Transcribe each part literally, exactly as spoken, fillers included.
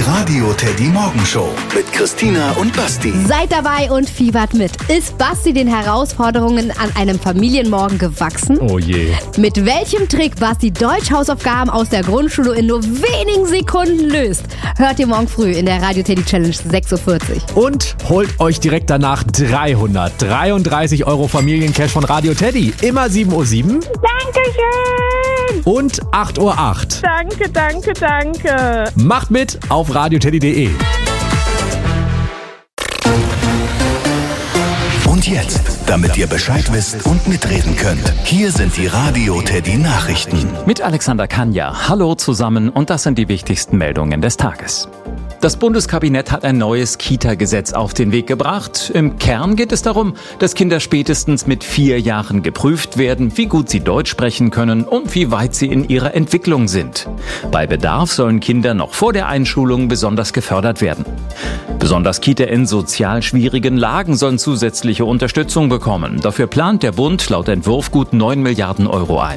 Radio Teddy Morgenshow mit Christina und Basti. Seid dabei und fiebert mit. Ist Basti den Herausforderungen an einem Familienmorgen gewachsen? Oh je. Mit welchem Trick Basti Deutsch-Hausaufgaben aus der Grundschule in nur wenigen Sekunden löst, hört ihr morgen früh in der Radio Teddy Challenge sechs Uhr vierzig. Und holt euch direkt danach dreihundertdreiunddreißig Euro Familiencash von Radio Teddy. Immer sieben Uhr sieben. Dankeschön. Und acht Uhr acht. Danke, danke, danke. Macht mit auf radioteddy punkt de. Und jetzt, damit ihr Bescheid wisst und mitreden könnt, hier sind die Radio Teddy Nachrichten. Mit Alexander Kanja. Hallo zusammen und das sind die wichtigsten Meldungen des Tages. Das Bundeskabinett hat ein neues Kita-Gesetz auf den Weg gebracht. Im Kern geht es darum, dass Kinder spätestens mit vier Jahren geprüft werden, wie gut sie Deutsch sprechen können und wie weit sie in ihrer Entwicklung sind. Bei Bedarf sollen Kinder noch vor der Einschulung besonders gefördert werden. Besonders Kita in sozial schwierigen Lagen sollen zusätzliche Unterstützung bekommen. Dafür plant der Bund laut Entwurf gut neun Milliarden Euro ein.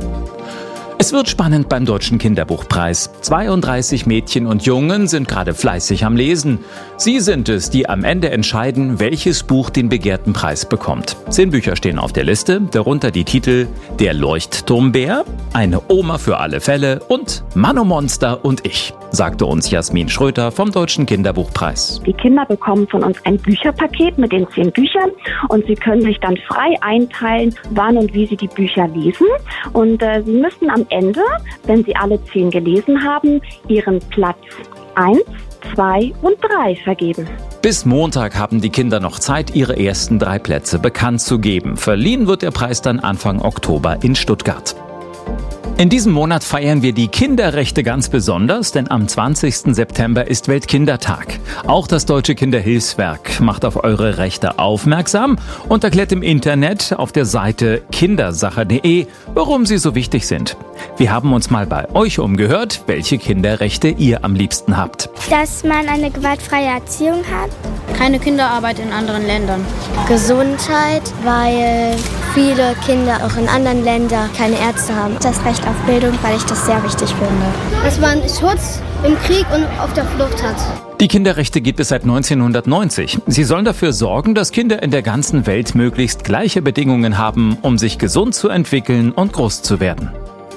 Es wird spannend beim Deutschen Kinderbuchpreis. zweiunddreißig Mädchen und Jungen sind gerade fleißig am Lesen. Sie sind es, die am Ende entscheiden, welches Buch den begehrten Preis bekommt. Zehn Bücher stehen auf der Liste, darunter die Titel Der Leuchtturmbär, Eine Oma für alle Fälle und Manomonster und ich, sagte uns Jasmin Schröter vom Deutschen Kinderbuchpreis. Die Kinder bekommen von uns ein Bücherpaket mit den zehn Büchern und sie können sich dann frei einteilen, wann und wie sie die Bücher lesen. Und äh, sie müssen am Ende, wenn sie alle zehn gelesen haben, ihren Platz eins, zwei und drei vergeben. Bis Montag haben die Kinder noch Zeit, ihre ersten drei Plätze bekannt zu geben. Verliehen wird der Preis dann Anfang Oktober in Stuttgart. In diesem Monat feiern wir die Kinderrechte ganz besonders, denn am zwanzigsten September ist Weltkindertag. Auch das Deutsche Kinderhilfswerk macht auf eure Rechte aufmerksam und erklärt im Internet auf der Seite kindersache punkt de, warum sie so wichtig sind. Wir haben uns mal bei euch umgehört, welche Kinderrechte ihr am liebsten habt. Dass man eine gewaltfreie Erziehung hat. Keine Kinderarbeit in anderen Ländern. Gesundheit, weil viele Kinder auch in anderen Ländern keine Ärzte haben. Das Recht auf Bildung, weil ich das sehr wichtig finde. Dass man Schutz im Krieg und auf der Flucht hat. Die Kinderrechte gibt es seit neunzehnhundertneunzig. Sie sollen dafür sorgen, dass Kinder in der ganzen Welt möglichst gleiche Bedingungen haben, um sich gesund zu entwickeln und groß zu werden.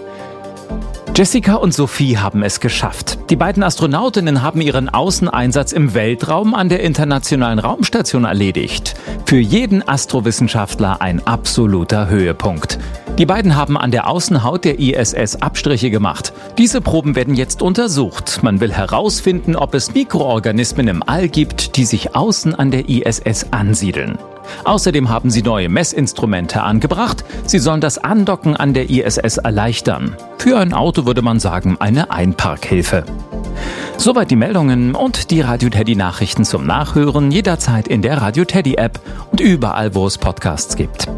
Jessica und Sophie haben es geschafft. Die beiden Astronautinnen haben ihren Außeneinsatz im Weltraum an der Internationalen Raumstation erledigt. Für jeden Astrowissenschaftler ein absoluter Höhepunkt. Die beiden haben an der Außenhaut der I S S Abstriche gemacht. Diese Proben werden jetzt untersucht. Man will herausfinden, ob es Mikroorganismen im All gibt, die sich außen an der I S S ansiedeln. Außerdem haben sie neue Messinstrumente angebracht. Sie sollen das Andocken an der I S S erleichtern. Für ein Auto würde man sagen, eine Einparkhilfe. Soweit die Meldungen und die Radio Teddy Nachrichten zum Nachhören jederzeit in der Radio Teddy App und überall, wo es Podcasts gibt.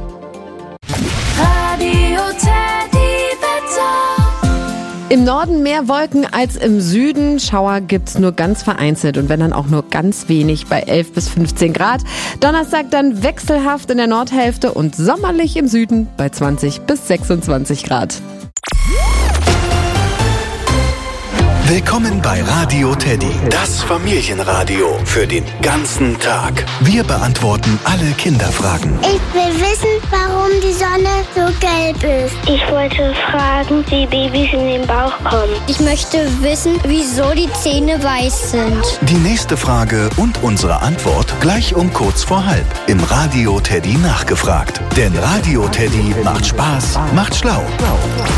Radio Teddy Wetter. Im Norden mehr Wolken als im Süden. Schauer gibt's nur ganz vereinzelt und wenn dann auch nur ganz wenig bei elf bis fünfzehn Grad. Donnerstag dann wechselhaft in der Nordhälfte und sommerlich im Süden bei zwanzig bis sechsundzwanzig Grad. Willkommen bei Radio Teddy, das Familienradio für den ganzen Tag. Wir beantworten alle Kinderfragen. Ich will wissen, warum die Sonne so gelb ist. Ich wollte fragen, wie Babys in den Bauch kommen. Ich möchte wissen, wieso die Zähne weiß sind. Die nächste Frage und unsere Antwort gleich um kurz vor halb im Radio Teddy nachgefragt. Denn Radio Teddy macht Spaß, macht schlau.